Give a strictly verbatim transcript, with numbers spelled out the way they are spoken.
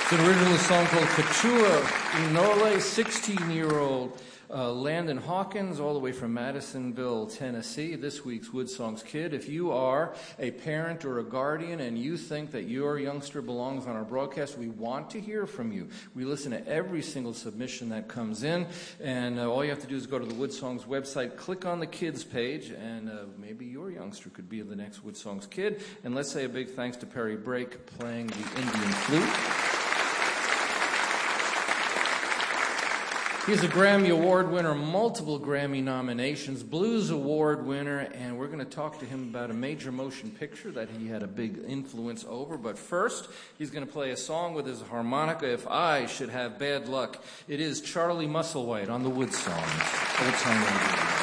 It's an original song called Katua Inole, sixteen-year-old uh, Landon Hawkins, all the way from Madisonville, Tennessee. This week's Wood Songs Kid. If you are a parent or a guardian and you think that your youngster belongs on our broadcast, we want to hear from you. We listen to every single submission that comes in, and uh, all you have to do is go to the Wood Songs website, click on the kids page, and uh, maybe your youngster could be the next Wood Songs Kid. And let's say a big thanks to Perry Brake playing the Indian flute. He's a Grammy Award winner, multiple Grammy nominations, Blues Award winner, and we're going to talk to him about a major motion picture that he had a big influence over. But first, he's going to play a song with his harmonica, If I Should Have Bad Luck. It is Charlie Musselwhite on the Wood Songs. Old Time Radio.